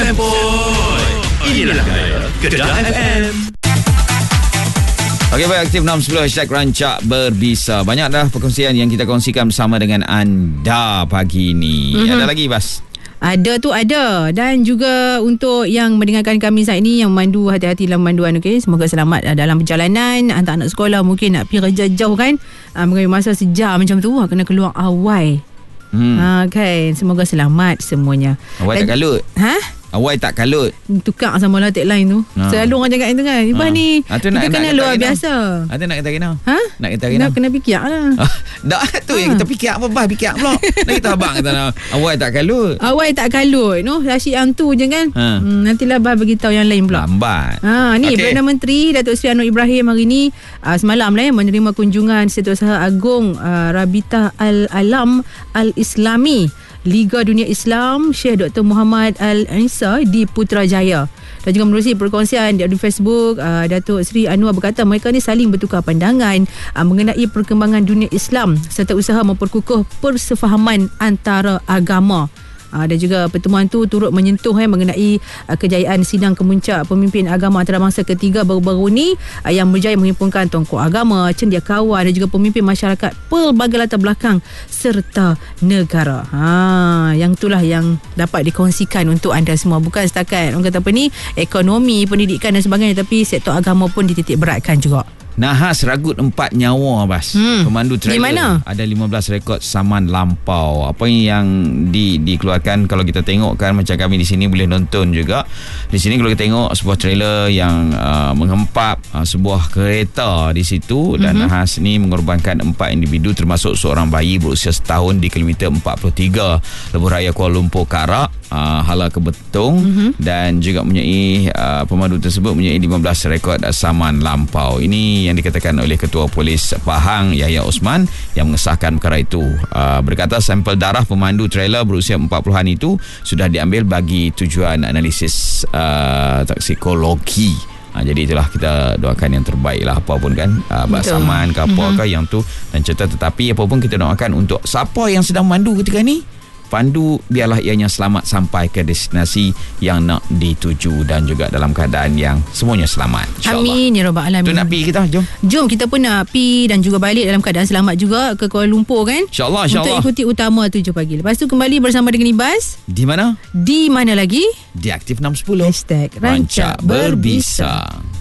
Boy. Inilah gaya Kedah FM. Okey, baik, Aktif 610 hashtag Rancak Berbisa. Banyak dah perkongsian yang kita kongsikan bersama dengan anda pagi ini. Ada lagi, Bas? Ada tu ada. Dan juga untuk yang mendengarkan kami saat ini, yang memandu, hati-hati dalam pemanduan, okey. Semoga selamat dalam perjalanan. Anak-anak sekolah mungkin nak pergi kerja jauh kan, mengambil masa sejam macam tu, kena keluar awal. Kan, semoga selamat semuanya. Awal tak kalut? Awal tak kalut. Tukar sama lah tagline tu. Selalu orang cakap itu kan. Ibah ni kita kena luar biasa. Ada nak kata kena? Nak kata kena? Nak kena fikir lah. Dah tu yang kita fikir apa, Bah? Fikir pula. Nak kita abang kata awal tak kalut. Awal tak kalut. Asyik yang tu je kan. Nantilah Bah beritahu yang lain pula. Lambat. Ni Perdana Menteri Datuk Seri Anwar Ibrahim hari ni semalam lah menerima kunjungan Setiausaha Agung Rabitah Al-Alam Al-Islami Liga Dunia Islam Syekh Dr. Muhammad Al-Isa di Putrajaya. Dan juga menerusi perkongsian di Facebook, Datuk Seri Anwar berkata mereka ni saling bertukar pandangan mengenai perkembangan dunia Islam serta usaha memperkukuh persefahaman antara agama. Dan juga pertemuan tu turut menyentuh mengenai kejayaan sidang kemuncak pemimpin agama antarabangsa ketiga baru-baru ni yang berjaya menghimpunkan tokoh agama, cendekiawan dan juga pemimpin masyarakat pelbagai latar belakang serta negara. Yang itulah yang dapat dikongsikan untuk anda semua. Bukan setakat orang kata apa ni, ekonomi, pendidikan dan sebagainya, tapi sektor agama pun dititik beratkan juga. Nahas ragut 4 nyawa, Bas. Pemandu trailer. Di mana? Ada 15 rekod saman lampau. Apa yang dikeluarkan, kalau kita tengok kan, macam kami di sini boleh nonton juga. Di sini kalau kita tengok sebuah trailer yang menghempap sebuah kereta di situ, dan nahas ni mengorbankan 4 individu termasuk seorang bayi berusia setahun di kilometer 43 Lebuh Raya Kuala Lumpur Karak, Hala Kebetung, dan juga mempunyai pemandu tersebut mempunyai 15 rekod saman lampau. Ini yang dikatakan oleh Ketua Polis Pahang Yahya Osman yang mengesahkan perkara itu. Berkata sampel darah pemandu trailer berusia 40-an itu sudah diambil bagi tujuan analisis toksikologi. Jadi itulah, kita doakan yang terbaik lah, apa pun kan, saman ke apakah yang tu dan cerita. Tetapi apa pun kita doakan untuk siapa yang sedang mandu ketika ni, pandu biarlah ianya selamat sampai ke destinasi yang nak dituju dan juga dalam keadaan yang semuanya selamat, insyaAllah. Amin ya rabbal alamin. Tu nak pergi kita, jom kita pun nak pergi dan juga balik dalam keadaan selamat juga ke Kuala Lumpur kan, insyaAllah. Untuk ikuti utama 7 pagi. Lepas tu kembali bersama dengan Ibas. Di mana? Di mana lagi? Di Aktif 610 Hashtag Rancak Berbisa.